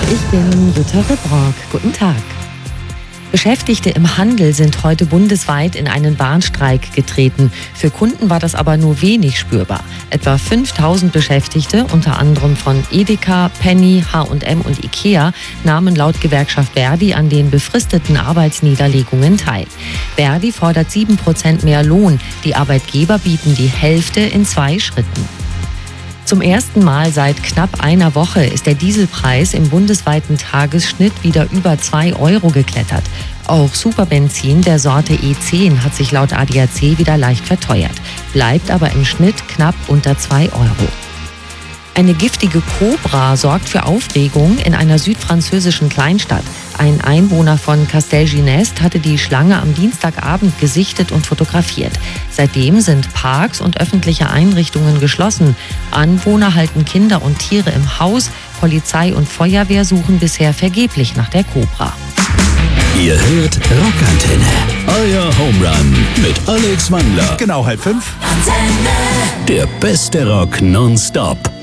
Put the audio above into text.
Ich bin Jutta Ribrock. Guten Tag. Beschäftigte im Handel sind heute bundesweit in einen Warnstreik getreten. Für Kunden war das aber nur wenig spürbar. Etwa 5.000 Beschäftigte, unter anderem von Edeka, Penny, H&M und Ikea, nahmen laut Gewerkschaft Verdi an den befristeten Arbeitsniederlegungen teil. Verdi fordert 7% mehr Lohn. Die Arbeitgeber bieten die Hälfte in 2 Schritten. Zum ersten Mal seit knapp einer Woche ist der Dieselpreis im bundesweiten Tagesschnitt wieder über 2 Euro geklettert. Auch Superbenzin der Sorte E10 hat sich laut ADAC wieder leicht verteuert, bleibt aber im Schnitt knapp unter 2 Euro. Eine giftige Kobra sorgt für Aufregung in einer südfranzösischen Kleinstadt. Ein Einwohner von Castelginest hatte die Schlange am Dienstagabend gesichtet und fotografiert. Seitdem sind Parks und öffentliche Einrichtungen geschlossen. Anwohner halten Kinder und Tiere im Haus. Polizei und Feuerwehr suchen bisher vergeblich nach der Kobra. Ihr hört Rockantenne, euer Homerun mit Alex Wandler. Genau 4:30. Der beste Rock nonstop.